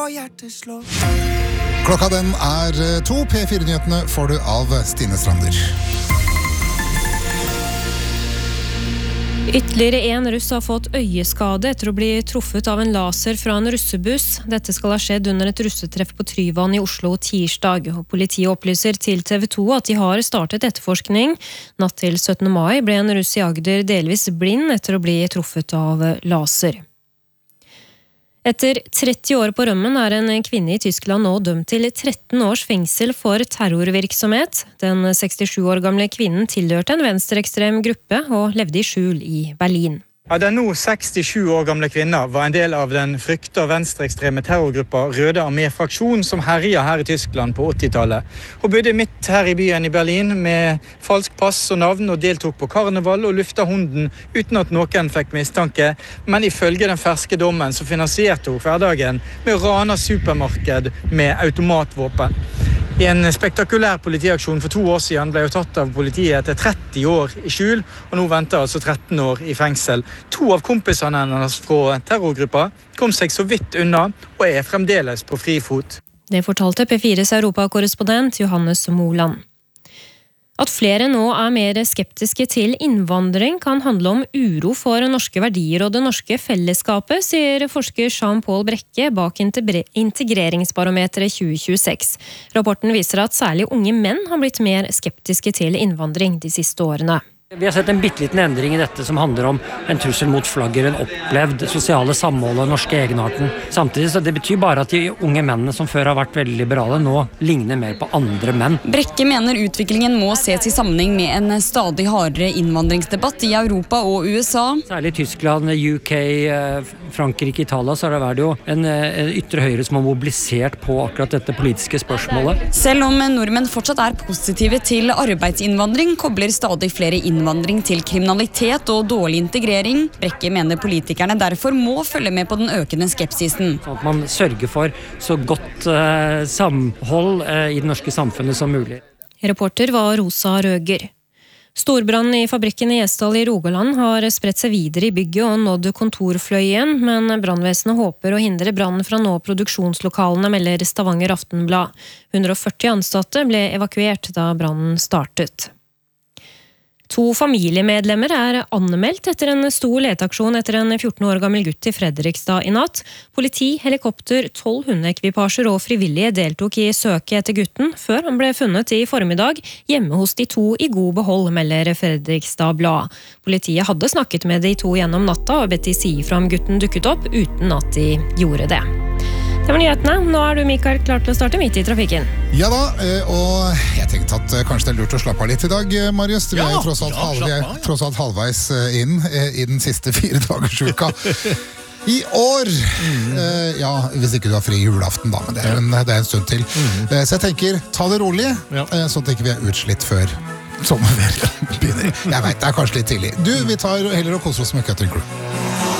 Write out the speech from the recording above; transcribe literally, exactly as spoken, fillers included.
Klokka den er to. P fire-nyhetene får du av Stine Strander. Ytterligere en russ har fått øyeskade etter å bli truffet av en laser fra en russebuss. Dette skal ha skjedd under et russetreff på Tryvann i Oslo tirsdag. Politiet opplyser til T V to at de har startet etterforskning. Natt til syttende mai ble en russ i Agder delvis blind etter å bli truffet av laser. Etter tretti år på rømmen er en kvinne i Tyskland nå dømt til tretten års fengsel for terrorvirksomhet. Den sekstisju år gamle kvinnen tilhørte en venstreekstrem gruppe og levde i skjul i Berlin. Ja, den nå sekstisju år gamle kvinna var en del av den frykta venstreekstreme terrorgruppa Røde Armé-fraksjon som herja her i Tyskland på åttitallet. Hun bodde midt her i byen i Berlin med falsk pass og navn og deltok på karneval og lufta hunden uten at noen fikk mistanke. Men ifølge den ferske dommen så finansierte hun hverdagen med å rane supermarked med automatvåpen. I en spektakulær politiaksjon for to år siden ble hun tatt av politiet etter tretti år i skjul, og nå venter altså tretten år i fengsel. To av kompisene hennes fra terrorgruppa kom seg så vidt unna, og er fremdeles på frifot. Det fortalte P fires europakorrespondent Johannes Moland. At flere nå er mer skeptiske til innvandring kan handle om uro for norske verdier og det norske fellesskapet, sier forsker Jean-Paul Brekke bak Integreringsbarometeret tjue tjueseks. Rapporten viser at særlig unge menn har blitt mer skeptiske til innvandring de siste årene. Vi har sett en bitteliten endring i dette som handler om en trussel mot flagger, en opplevd sosiale samhold og norske egenarten. Samtidig så det betyr bare at de unge mennene som før har vært veldig liberale nå ligner mer på andre menn. Brekke mener utviklingen må ses i sammenheng med en stadig hardere innvandringsdebatt i Europa og U S A. Særlig Tyskland, U K, Frankrike, Italia så har det vært jo en, en ytre høyre som har mobilisert på akkurat dette politiske spørsmålet. Selv om nordmenn fortsatt er positive til arbeidsinnvandring, kobler stadig flere innvandring innvandring til kriminalitet og dårlig integrering. Brekke mener politikerne derfor må følge med på den økende skepsisen. Sånn at man sørger for så godt eh, samhold eh, i det norske samfunnet som mulig. Reporter var Rosa Røger. Storbrannen i fabrikken i Gjesdal i Rogaland har spredt seg videre i bygget og nådd kontorfløyen, men brannvesenet håper å hindre brannen fra nå produksjonslokalene, melder Stavanger Aftenblad. hundre og førti ansatte ble evakuert da brannen startet. To familiemedlemmer er anmeldt etter en stor leteaksjon etter en fjorten år gammel gutt i Fredrikstad i natt. Politi, helikopter, tolv hundeekvipasjer og frivillige deltok i søket etter gutten, før han ble funnet i formiddag hjemme hos de to i god behold, melder Fredrikstad Blad. Politiet hadde snakket med de to gjennom natta og bedt de si fra om gutten dukket opp, uten at de gjorde det. Det var nyhetene. Nå er du, Mikael, klar til å starte midt i trafikken. Ja da, og jeg tenkte at kanskje det er lurt å slappe av litt i dag, Marius. Vi er jo tross alt, halv, vi er tross alt halvveis inn i den siste fire dagers uka. I år! Mm. Ja, hvis ikke du har fri julaften da, men det er en, det er en stund til. Mm. Så jeg tenker, ta det rolig, ja. Så tenker vi er utslitt før sommerferien begynner. Jeg vet, det er kanskje litt tidlig. Du, vi tar heller og koser oss med Cutting Crew.